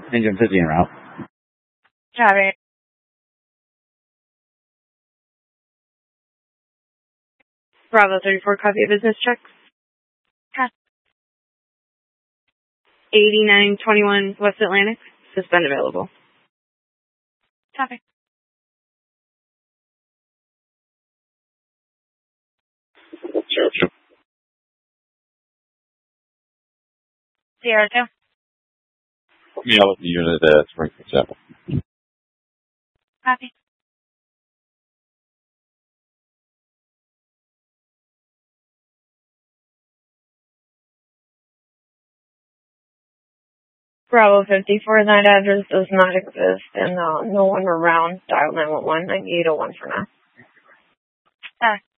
Engine 50 en route. Copy. Bravo 34, copy of business checks. 8921 West Atlantic. Suspend available. Copy. Sure. Sierra 2. Put me out with the unit at Spring, for example. Copy. Bravo 54, that address does not exist, and no one around. Dial 911. I need a 1 for now.